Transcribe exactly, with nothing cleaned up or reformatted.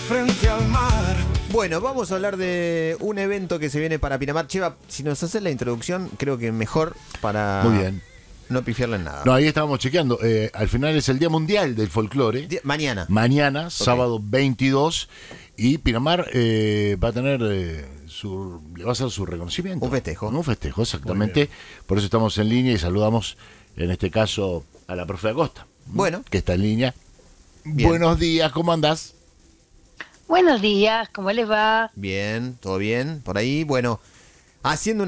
frente al mar. Bueno, vamos a hablar de un evento que se viene para Pinamar. Cheva, si nos haces la introducción, creo que mejor para Muy bien. no pifiarle en nada. No, ahí estábamos chequeando. Eh, al final es el Día Mundial del Folclore. Di- Mañana. Mañana, Ok. sábado veintidós. Y Pinamar eh, va a tener eh, su. Le va a hacer su reconocimiento. Un festejo. Un festejo, exactamente. Por eso estamos en línea y saludamos, en este caso, a la profe Acosta. Bueno. Que está en línea. Bien. Buenos días, ¿cómo andás? Buenos días, ¿cómo les va? Bien, todo bien. Por ahí, bueno, haciendo una